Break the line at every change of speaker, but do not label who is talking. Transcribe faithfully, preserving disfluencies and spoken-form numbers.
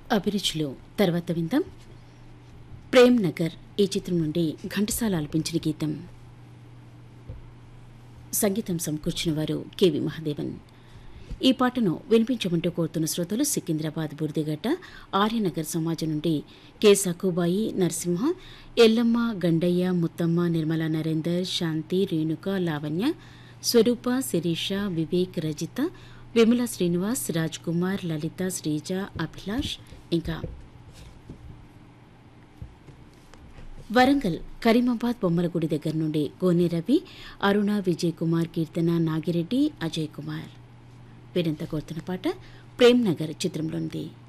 అభిరుచిలో తర్వాత విందాం ప్రేమ్ నగర్ ఈ చిత్రం నుండి ఘంటసాల ఆలపించిన గీతం. సంగీతం సమకూర్చిన వారు కెవి మహాదేవన్. ఈ పాటను వినిపించమంటూ కోరుతున్న శ్రోతలు సికింద్రాబాద్ బుర్దిగడ్డ ఆర్యనగర్ సమాజం నుండి కె సకుబాయి, నరసింహ, ఎల్లమ్మ, గండయ్య, ముత్తమ్మ, నిర్మలా నరేందర్, శాంతి, రేణుక, లావణ్య, స్వరూప, శిరీష, వివేక్, రజిత, విమల శ్రీనివాస్, రాజ్ కుమార్, లలిత, శ్రీజ, అభిలాష్, ఇంకా వరంగల్ కరీమాబాద్ బొమ్మలగుడి దగ్గర నుండి గోనె రవి, అరుణ, విజయ్ కుమార్, కీర్తన, నాగిరెడ్డి, అజయ్ కుమార్ వీరంతా కోరుతున్న పాట ప్రేమ్ నగర్ చిత్రంలోనిది.